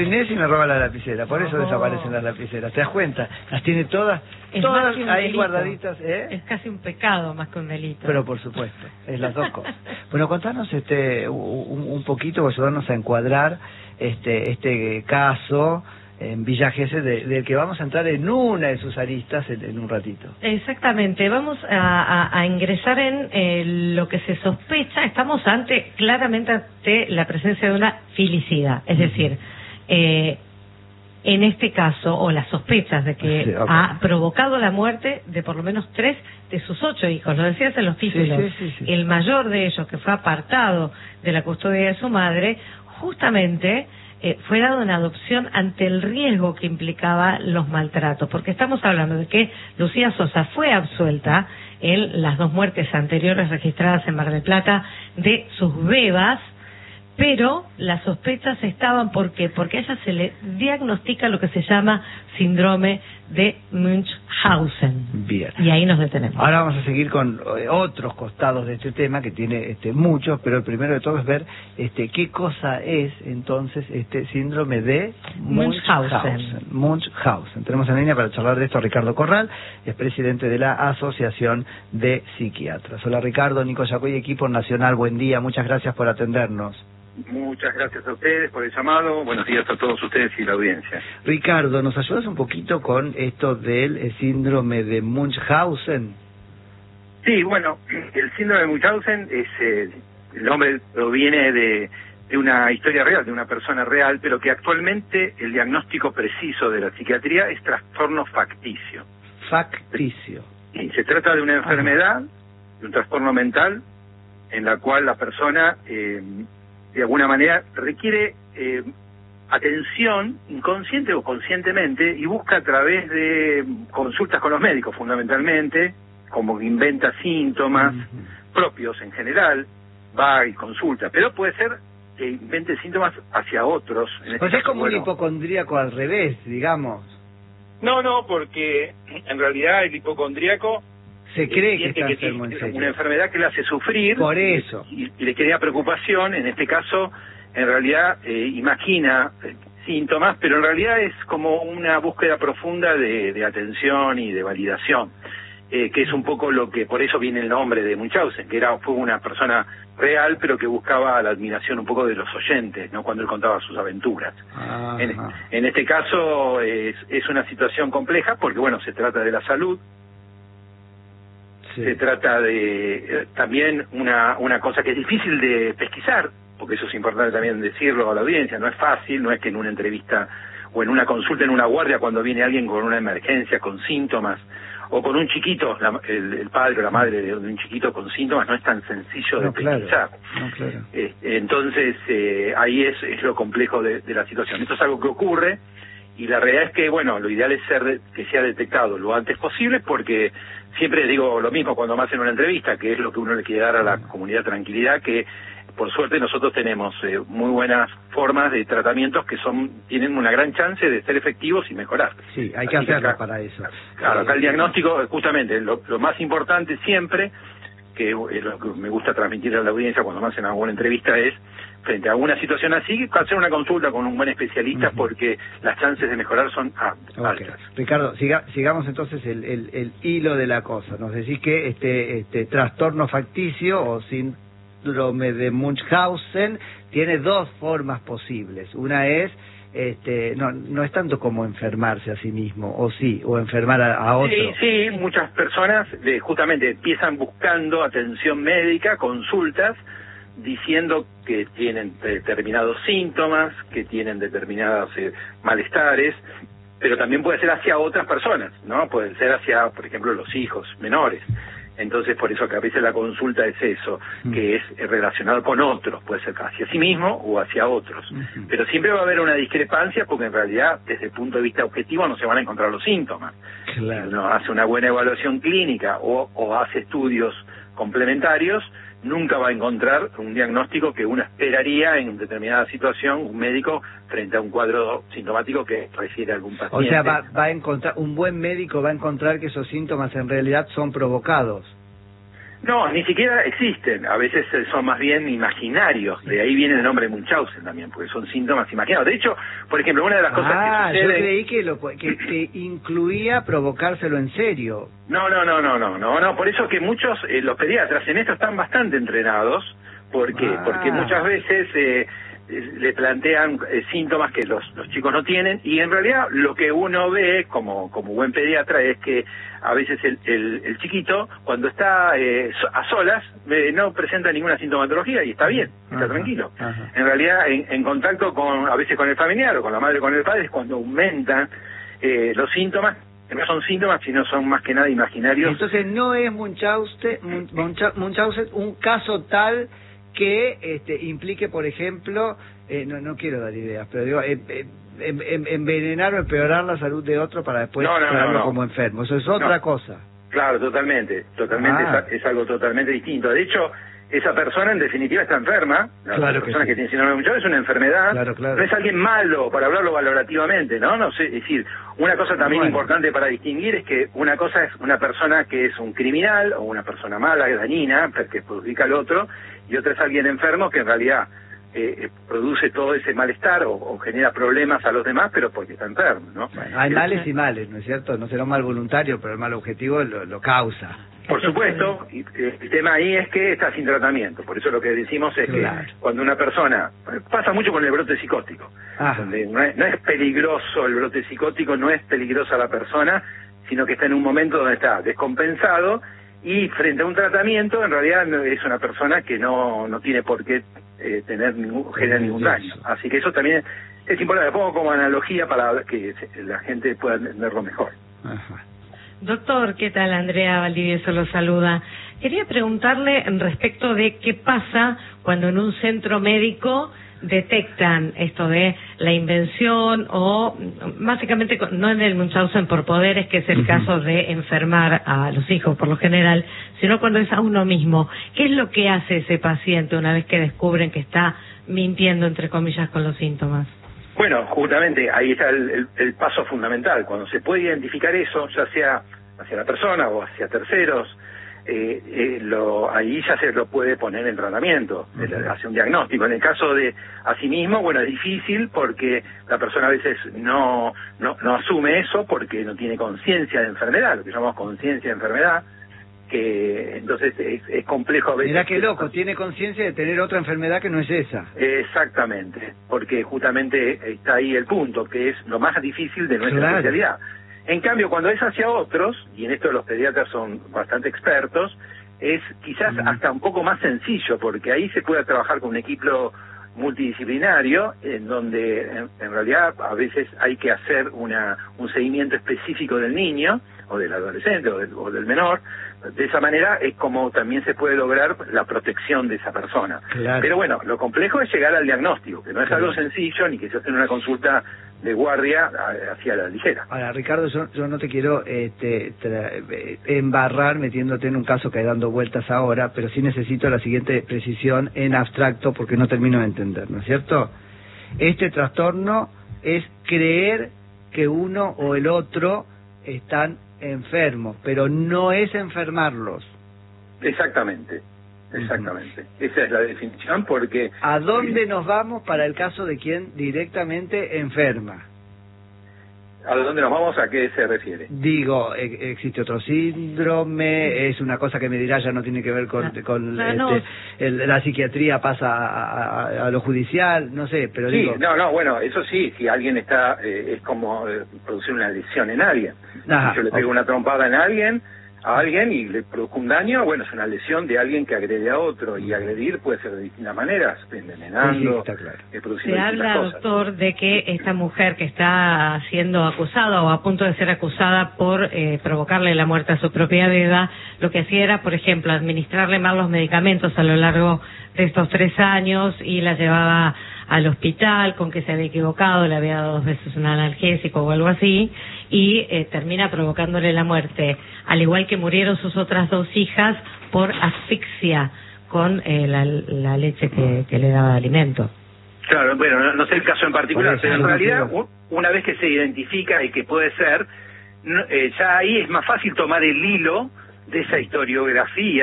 Inés y me roba la lapicera, por eso desaparecen las lapiceras. ¿Te das cuenta? Las tiene todas ahí guardaditas. Es casi un pecado más que un delito. Pero por supuesto, es las dos cosas. Bueno, contanos un poquito, ayudarnos a encuadrar este caso en Villa Gesell, del que vamos a entrar en una de sus aristas en un ratito. Exactamente, vamos a ingresar en lo que se sospecha. Estamos claramente ante la presencia de una filicida, es decir, en este caso, o las sospechas de que ha provocado la muerte de por lo menos 3 de sus 8 hijos, lo decías en los títulos. Sí. El mayor de ellos, que fue apartado de la custodia de su madre, justamente fue dado en adopción ante el riesgo que implicaba los maltratos, porque estamos hablando de que Lucía Sosa fue absuelta en las 2 muertes anteriores registradas en Mar del Plata de sus bebas, pero las sospechas estaban porque a ella se le diagnostica lo que se llama síndrome de Munchausen. Bien. Y ahí nos detenemos. Ahora vamos a seguir con otros costados de este tema, que tiene muchos, pero el primero de todo es ver qué cosa es entonces este síndrome de Munchausen. Tenemos en línea para charlar de esto a Ricardo Corral, es presidente de la Asociación de Psiquiatras. Hola Ricardo, Nico Yacoy, equipo nacional, buen día, muchas gracias por atendernos. Muchas gracias a ustedes por el llamado. Buenos días a todos ustedes y la audiencia. Ricardo, ¿nos ayudas un poquito con esto del síndrome de Munchausen? Sí, bueno, el síndrome de Munchausen el nombre proviene de una historia real, de una persona real, pero que actualmente el diagnóstico preciso de la psiquiatría es trastorno facticio. Facticio. Y se trata de una enfermedad, de un trastorno mental, en la cual la persona de alguna manera requiere atención inconsciente o conscientemente y busca a través de consultas con los médicos fundamentalmente, como que inventa síntomas propios en general, va y consulta, pero puede ser que invente síntomas hacia otros. Pues es como un hipocondríaco al revés, digamos. No, porque en realidad el hipocondríaco se cree que está enfermo en serio. Una enfermedad que le hace sufrir. Por eso. Y le crea preocupación. En este caso, en realidad, imagina síntomas, pero en realidad es como una búsqueda profunda de atención y de validación, que es un poco lo que, por eso viene el nombre de Munchausen, que fue una persona real, pero que buscaba la admiración un poco de los oyentes, ¿no? Cuando él contaba sus aventuras. En este caso es una situación compleja, porque bueno, se trata de la salud. Sí. Se trata de también una cosa que es difícil de pesquisar, porque eso es importante también decirlo a la audiencia, no es fácil, no es que en una entrevista o en una consulta en una guardia cuando viene alguien con una emergencia, con síntomas, o con un chiquito, el padre o la madre de un chiquito con síntomas, no es tan sencillo de pesquisar. Claro. Entonces ahí es lo complejo de la situación. Esto es algo que ocurre, y la realidad es que, bueno, lo ideal es que sea detectado lo antes posible, porque siempre digo lo mismo cuando me hacen una entrevista, que es lo que uno le quiere dar a la comunidad, tranquilidad, que por suerte nosotros tenemos muy buenas formas de tratamientos que tienen una gran chance de ser efectivos y mejorar. Sí, hay que hacerlo para eso. Claro, acá el diagnóstico, justamente, lo más importante siempre, que es lo que me gusta transmitir a la audiencia cuando me hacen alguna entrevista, es frente a alguna situación así, hacer una consulta con un buen especialista, porque las chances de mejorar son altas. Ricardo, sigamos entonces el hilo de la cosa. Nos decís que este trastorno facticio o síndrome de Munchausen tiene 2 formas posibles. Una es no es tanto como enfermarse a sí mismo, o enfermar a otro. Sí, muchas personas justamente empiezan buscando atención médica, consultas, diciendo que tienen determinados síntomas, que tienen determinados malestares, pero también puede ser hacia otras personas, ¿no? Pueden ser hacia, por ejemplo, los hijos menores. Entonces, por eso que a veces la consulta es eso, que es relacionado con otros, puede ser hacia sí mismo o hacia otros. Pero siempre va a haber una discrepancia, porque en realidad, desde el punto de vista objetivo, no se van a encontrar los síntomas. Claro. Si uno hace una buena evaluación clínica o hace estudios complementarios, nunca va a encontrar un diagnóstico que uno esperaría en determinada situación, un médico frente a un cuadro sintomático que refiere a algún paciente. O sea, va a encontrar, un buen médico va a encontrar que esos síntomas en realidad son provocados. No, ni siquiera existen, a veces son más bien imaginarios, de ahí viene el nombre de Munchausen también, porque son síntomas imaginados. De hecho, por ejemplo, una de las cosas que sucede... yo creí que incluía provocárselo en serio. No, por eso que muchos, los pediatras en esto están bastante entrenados, porque muchas veces le plantean síntomas que los chicos no tienen, y en realidad lo que uno ve como buen pediatra es que a veces el chiquito, cuando está a solas, no presenta ninguna sintomatología y está bien, está tranquilo. En realidad, en contacto a veces con el familiar o con la madre o con el padre, es cuando aumentan los síntomas, que no son síntomas, sino son más que nada imaginarios. Entonces no es Munchausen un caso tal que implique, por ejemplo, no quiero dar ideas, pero digo, envenenar o empeorar la salud de otro para después tratarlo como enfermo. Eso es otra cosa. Claro, totalmente. Es algo totalmente distinto. De hecho, esa persona en definitiva está enferma. La persona que tiene síndrome de Munchausen es una enfermedad. Claro. No es alguien malo, para hablarlo valorativamente, ¿no? No sé, es decir, una cosa también importante para distinguir es que una cosa es una persona que es un criminal o una persona mala, dañina, que perjudica al otro, y otra es alguien enfermo que en realidad produce todo ese malestar o genera problemas a los demás, pero porque está enfermo, ¿no? Bueno, hay males y males, ¿no es cierto? No será un mal voluntario, pero el mal objetivo lo causa. Por supuesto, y el tema ahí es que está sin tratamiento. Por eso lo que decimos es que cuando una persona... Pasa mucho con el brote psicótico, donde no es peligroso el brote psicótico, no es peligrosa la persona, sino que está en un momento donde está descompensado y frente a un tratamiento, en realidad es una persona que no tiene por qué generar ningún daño. Así que eso también es importante. Lo pongo como analogía para que la gente pueda entenderlo mejor. Doctor, ¿qué tal? Andrea Valdivieso lo saluda. Quería preguntarle respecto de qué pasa cuando en un centro médico detectan esto de la invención o básicamente no en el Munchausen por poderes, que es el caso de enfermar a los hijos por lo general, sino cuando es a uno mismo. ¿Qué es lo que hace ese paciente una vez que descubren que está mintiendo, entre comillas, con los síntomas? Bueno, justamente ahí está el paso fundamental. Cuando se puede identificar eso, ya sea hacia la persona o hacia terceros, ahí ya se lo puede poner en tratamiento, hace un diagnóstico. En el caso de a sí mismo, bueno, es difícil porque la persona a veces no asume eso porque no tiene conciencia de enfermedad, lo que llamamos conciencia de enfermedad, que entonces es complejo a veces. Mirá qué loco, tiene conciencia de tener otra enfermedad que no es esa. Exactamente, porque justamente está ahí el punto, que es lo más difícil de nuestra especialidad. En cambio, cuando es hacia otros, y en esto los pediatras son bastante expertos, es quizás hasta un poco más sencillo, porque ahí se puede trabajar con un equipo multidisciplinario, en donde en realidad a veces hay que hacer un seguimiento específico del niño, o del adolescente, o del menor. De esa manera es como también se puede lograr la protección de esa persona. Pero bueno, lo complejo es llegar al diagnóstico, que no es algo sencillo, ni que se hace en una consulta de guardia hacia la ligera. Ahora, Ricardo, yo no te quiero embarrar metiéndote en un caso que hay dando vueltas ahora, pero sí necesito la siguiente precisión en abstracto porque no termino de entender, ¿no es cierto? Este trastorno es creer que uno o el otro están enfermos, pero no es enfermarlos. Exactamente. Esa es la definición, porque... ¿A dónde nos vamos para el caso de quien directamente enferma? ¿A dónde nos vamos? ¿A qué se refiere? Digo, ¿existe otro síndrome? ¿Es una cosa que me dirá ya no tiene que ver con la psiquiatría, pasa a lo judicial? No sé, pero sí, digo... bueno, eso sí, si alguien está... es como producir una lesión en alguien. Si yo le pego una trompada a alguien y le produzco un daño, bueno, es una lesión de alguien que agrede a otro, y agredir puede ser de distintas maneras, envenenando, produciendo Se habla, cosas. Doctor, de que esta mujer que está siendo acusada o a punto de ser acusada por provocarle la muerte a su propia beba, lo que hacía era, por ejemplo, administrarle mal los medicamentos a lo largo de estos 3 años y la llevaba al hospital con que se había equivocado, le había dado 2 veces un analgésico o algo así, y termina provocándole la muerte, al igual que murieron sus otras 2 hijas por asfixia con la leche que le daba de alimento. Claro, bueno, no sé el caso en particular, pero en realidad una vez que se identifica y que puede ser, ya ahí es más fácil tomar el hilo de esa historiografía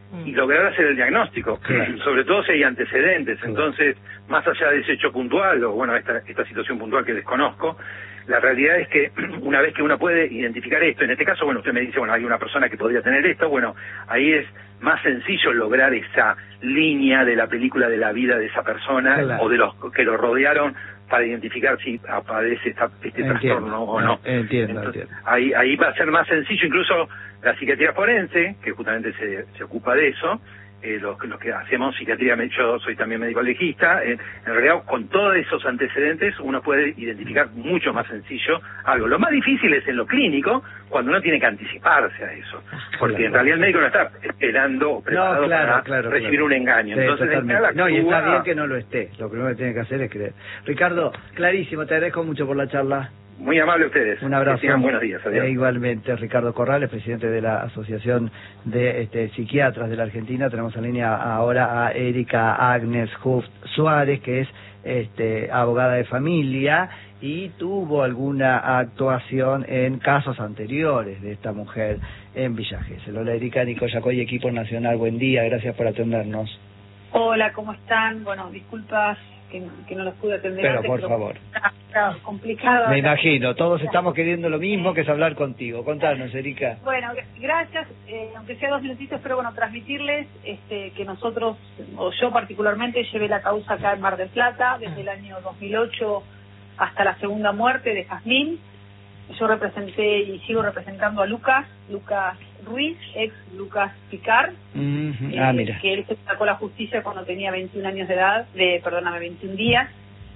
y lograr hacer el diagnóstico, sobre todo si hay antecedentes. Entonces, más allá de ese hecho puntual, o bueno, esta situación puntual que desconozco, la realidad es que una vez que uno puede identificar esto, en este caso, bueno, usted me dice, bueno, hay una persona que podría tener esto, bueno, ahí es más sencillo lograr esa línea de la película de la vida de esa persona o de los que lo rodearon para identificar si aparece este trastorno o no. Entiendo. Ahí va a ser más sencillo, incluso la psiquiatría forense, que justamente se ocupa de eso, los que hacemos psiquiatría, yo soy también médico legista, en realidad con todos esos antecedentes uno puede identificar mucho más sencillo algo. Lo más difícil es en lo clínico, cuando uno tiene que anticiparse a eso, porque en realidad el médico no está esperando o preparado para recibir un engaño. Sí, entonces y está bien que no lo esté, lo primero que tiene que hacer es creer. Ricardo, clarísimo, te agradezco mucho por la charla. Muy amable a ustedes. Un abrazo. Que tengan buenos días. Adiós. Igualmente, Ricardo Corrales, presidente de la Asociación de Psiquiatras de la Argentina. Tenemos en línea ahora a Erika Agnes Huff Suárez, que es abogada de familia y tuvo alguna actuación en casos anteriores de esta mujer en Villa Gesell. Hola Erika, Nico Yacoy, equipo nacional, buen día, gracias por atendernos. Hola, ¿cómo están? Bueno, disculpas que no los pude atender pero antes, por favor. Está complicado. Me imagino, todos estamos queriendo lo mismo, que es hablar contigo. Contanos, Erika. Bueno, gracias, aunque sea 2 minutitos, pero bueno, transmitirles que nosotros, o yo particularmente, llevé la causa acá en Mar del Plata desde el año 2008 hasta la segunda muerte de Jazmín. Yo representé y sigo representando a Lucas Ruiz, ex Lucas Picard, mira. Que él se sacó la justicia cuando tenía 21 años de edad, 21 días,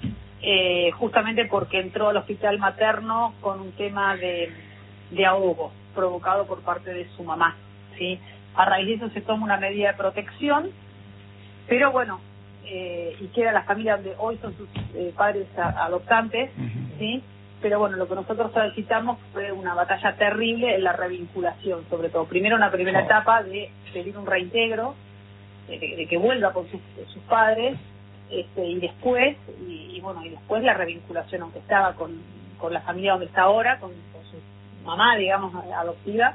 justamente porque entró al hospital materno con un tema de ahogo provocado por parte de su mamá, ¿sí? A raíz de eso se toma una medida de protección, pero bueno, y queda la familia donde hoy son sus padres adoptantes, ¿sí? Pero bueno, lo que nosotros solicitamos fue una batalla terrible en la revinculación, sobre todo. Primero una primera etapa de pedir un reintegro, de que vuelva con sus padres, y después la revinculación, aunque estaba con la familia donde está ahora, con su mamá, digamos, adoptiva.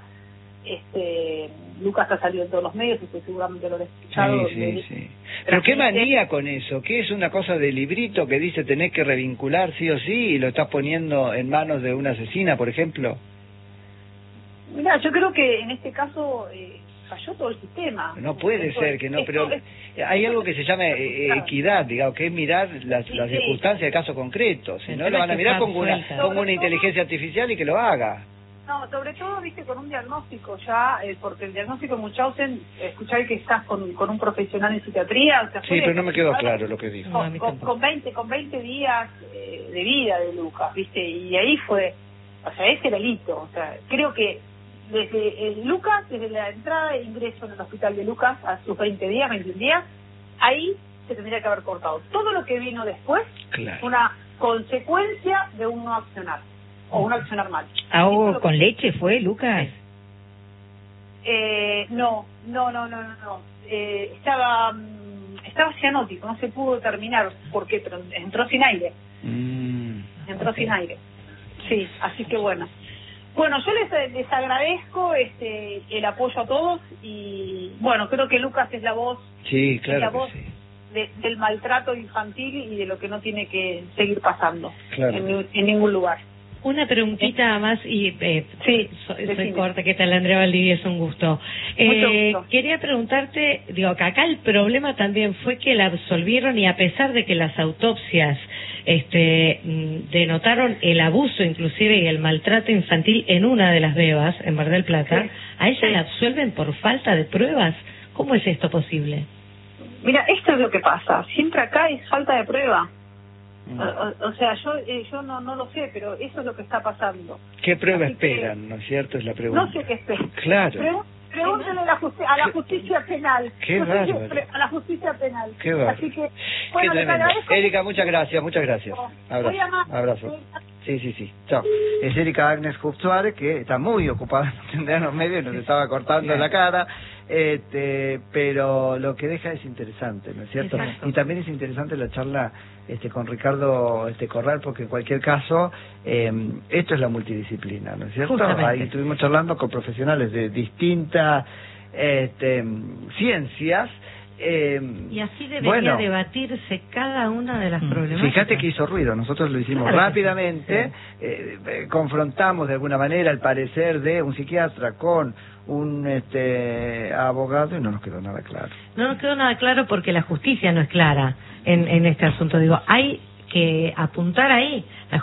Lucas ha salido en todos los medios, y seguramente lo he escuchado. Sí. Pero qué manía con eso, que es una cosa de librito que dice tenés que revincular sí o sí, y lo estás poniendo en manos de una asesina, por ejemplo. Mira, yo creo que en este caso falló todo el sistema. No puede ser que no, pero hay algo que se llama equidad, digamos, que es mirar las circunstancias del caso concreto. Si no, lo van a mirar con una inteligencia artificial y que lo haga. No, sobre todo, viste, con un diagnóstico ya, porque el diagnóstico en Munchausen, escuchar que estás con un profesional en psiquiatría. O sea, sí, pero no me quedó claro lo que dijo. Con 20 días de vida de Lucas, viste, y ahí fue, o sea, ese era el hito. O sea, creo que desde la entrada e ingreso en el hospital de Lucas a sus 21 días, ahí se tendría que haber cortado. Todo lo que vino después es una consecuencia de un no accionar. O un accionar mal. ¿Ahogo con leche fue, Lucas? No. Estaba cianótico, no se pudo terminar. ¿Por qué? Pero entró sin aire. Sin aire. Sí, así que bueno. Bueno, yo les agradezco el apoyo a todos, y bueno, creo que Lucas es la voz, del maltrato infantil y de lo que no tiene que seguir pasando en ningún lugar. Una preguntita más y soy corta. ¿Qué tal, Andrea Valdivia? Es un gusto. Mucho gusto. Quería preguntarte, que acá el problema también fue que la absolvieron, y a pesar de que las autopsias denotaron el abuso inclusive y el maltrato infantil en una de las bebas en Mar del Plata, a ella la absuelven por falta de pruebas. ¿Cómo es esto posible? Mira, esto es lo que pasa. Siempre acá es falta de prueba. O sea, yo no lo sé, pero eso es lo que está pasando. ¿Qué prueba esperan, no es cierto? Es la pregunta. No sé qué esperan. Claro. Pregúntenle a la justicia penal. Qué bárbaro. A la justicia penal. Qué bárbaro. Así que, bueno, les agradezco. Erika, muchas gracias. Abrazo. Sí. Chao. Es Erika Agnes Huff Suárez, que está muy ocupada en atender los medios, nos estaba cortando la cara. Pero lo que deja es interesante, ¿no es cierto? Exacto. Y también es interesante la charla con Ricardo Corral, porque en cualquier caso esto es la multidisciplina, ¿no es cierto? Justamente. Ahí estuvimos charlando con profesionales de distintas ciencias. Y así debería debatirse cada una de las problemáticas. Fíjate que hizo ruido, nosotros lo hicimos rápidamente, confrontamos de alguna manera el parecer de un psiquiatra con un abogado y no nos quedó nada claro. No nos quedó nada claro porque la justicia no es clara en este asunto. Digo, hay que apuntar ahí. La